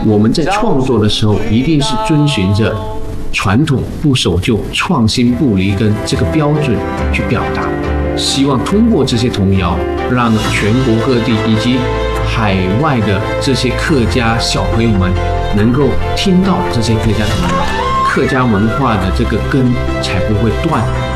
我们在创作的时候，一定是遵循着传统不守旧、创新不离根这个标准去表达。希望通过这些童谣，让全国各地以及海外的这些客家小朋友们能够听到这些客家童谣，客家文化的这个根才不会断。